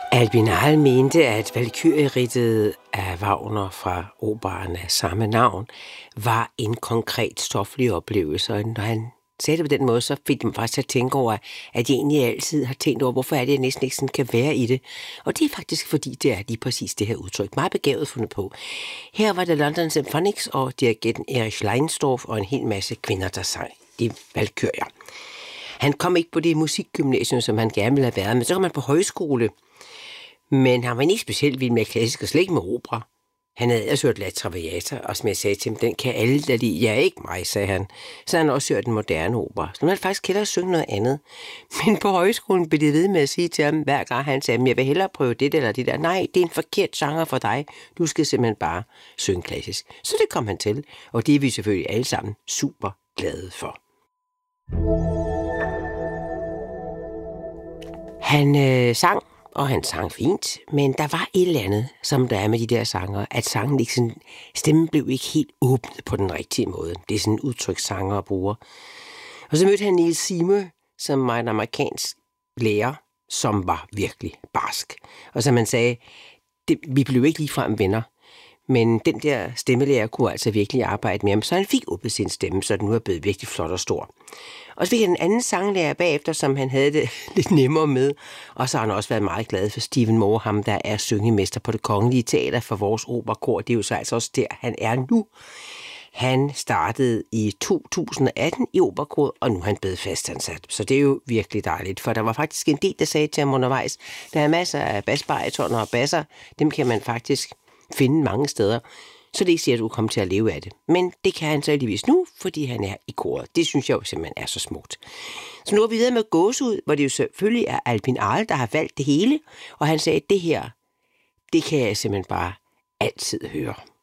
Albin Arl mente, at Valkyrieridtet af Wagner fra operaen af samme navn var en konkret stoflig oplevelse, og når han sagde det på den måde, så fik de faktisk at tænke over, at jeg egentlig altid har tænkt over, hvorfor er det, jeg næsten ikke sådan kan være i det. Og det er faktisk, fordi det er lige præcis det her udtryk. Meget begavet fundet på. Her var det London Symphonics og dirigenten Erich Leinsdorf og en hel masse kvinder, der sang de Valkyrier. Han kom ikke på det musikgymnasium, som han gerne ville have været, men så kom han på højskole. Men han var ikke specielt vild med klassisk og slet ikke med opera. Han havde også hørt La Traviata, og som jeg sagde til ham, den kan alle der lide. Ja, ikke mig, sagde han. Så han også hørt den moderne opera. Så nu han faktisk hellere synge noget andet. Men på højskolen blev det ved med at sige til ham, hver gang han sagde, jeg vil hellere prøve det eller det der. Nej, det er en forkert genre for dig. Du skal simpelthen bare synge klassisk. Så det kom han til, og det er vi selvfølgelig alle sammen super glade for. Han sang, og han sang fint, men der var et eller andet, som der er med de der sanger, at sangen ikke sådan, stemmen blev ikke helt åbnet på den rigtige måde. Det er sådan en udtryk, sanger bruger. Og så mødte han Niels Seymour, som var en amerikansk lærer, som var virkelig barsk. Og som man sagde, vi blev ikke ligefrem venner, men den der stemmelærer kunne altså virkelig arbejde med ham, så han fik åbnet sin stemme, så den nu er blevet virkelig flot og stor. Og så fik han en anden sanglærer bagefter, som han havde det lidt nemmere med. Og så har han også været meget glad for Stephen Moore, ham der er syngemester på Det Kongelige Teater for vores operakor. Det er jo så altså også der, han er nu. Han startede i 2018 i operakoret, og nu er han blevet fastansat. Så det er jo virkelig dejligt, for der var faktisk en del, der sagde til ham undervejs, der er masser af basbaritoner og basser, dem kan man faktisk finde mange steder. Så det ikke siger, at du kommer til at leve af det. Men det kan han så heldigvis nu, fordi han er i koret. Det synes jeg jo simpelthen er så smukt. Så nu er vi videre med Gåsehud, hvor det jo selvfølgelig er Albin Arl, der har valgt det hele. Og han sagde, at det her, det kan jeg simpelthen bare altid høre.